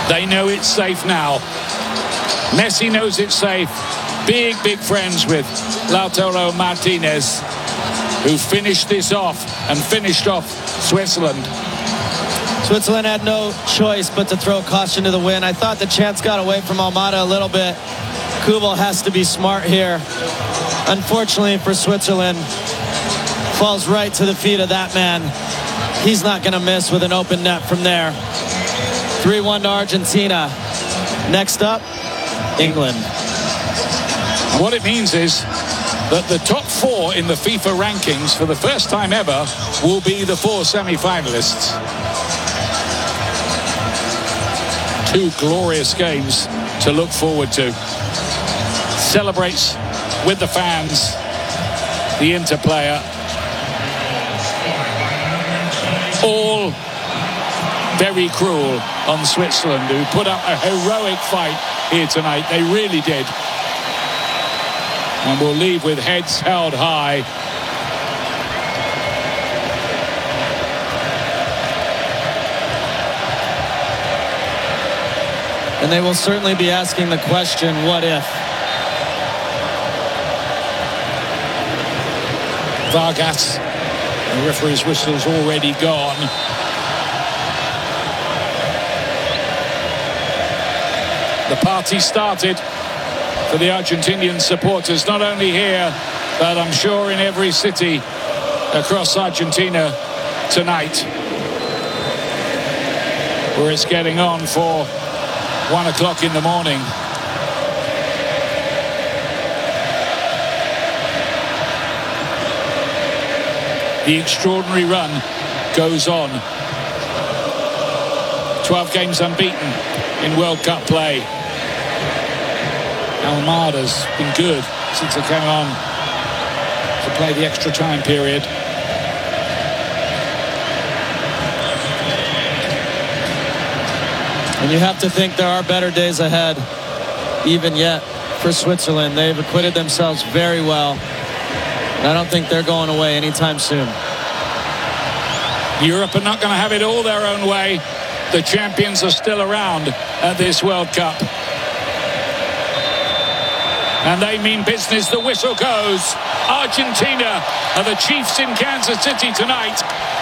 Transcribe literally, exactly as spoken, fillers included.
They know it's safe now. Messi knows it's safe. Big, big friends with Lautaro Martinez, who finished this off and finished off Switzerland. Switzerland had no choice but to throw caution to the wind. I thought the chance got away from Almada a little bit. Kubel has to be smart here. Unfortunately for Switzerland, falls right to the feet of that man. He's not going to miss with an open net from there. three one to Argentina. Next up, England. What it means is that the top four in the FIFA rankings for the first time ever will be the four semi-finalists. Two glorious games to look forward to. Celebrates with the fans, the Inter player. All very cruel on Switzerland, who put up a heroic fight here tonight. They really did. And we'll leave with heads held high. And they will certainly be asking the question, what if? Vargas, the referee's whistle's already gone. The party started for the Argentinian supporters, not only here, but I'm sure in every city across Argentina tonight, where it's getting on for one o'clock in the morning. The extraordinary run goes on. twelve games unbeaten in World Cup play. Almada's been good since he came on to play the extra time period. And you have to think there are better days ahead, even yet, for Switzerland. They've acquitted themselves very well. And I don't think they're going away anytime soon. Europe are not going to have it all their own way. The champions are still around at this World Cup. And they mean business. The whistle goes. Argentina are the chiefs in Kansas City tonight.